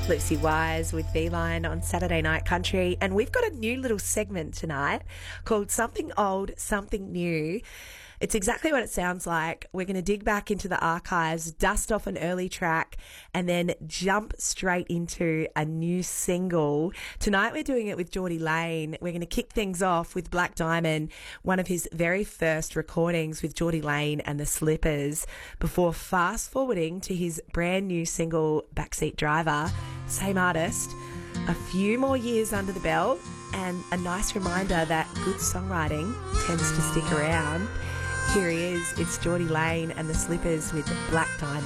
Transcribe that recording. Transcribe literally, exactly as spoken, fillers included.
Lucy Wise with V-Line on Saturday Night Country, and we've got a new little segment tonight called Something Old, Something New. It's exactly what it sounds like. We're going to dig back into the archives, dust off an early track, and then jump straight into a new single. Tonight we're doing it with Geordie Lane. We're going to kick things off with Black Diamond, one of his very first recordings with Geordie Lane and the Slippers, before fast forwarding to his brand new single, Backseat Driver. Same artist, a few more years under the belt, and a nice reminder that good songwriting tends to stick around. Here he is, it's Geordie Lane and the Slippers with Black Diamond.